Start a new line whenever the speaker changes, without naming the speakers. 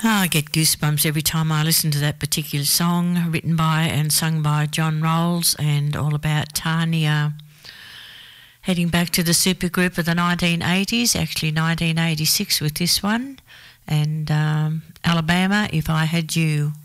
I get goosebumps every time I listen to that particular song, written by and sung by John Rolls, and all about Tanya heading back to the supergroup of the 1980s, actually 1986 with this one, and Alabama, If I Had You.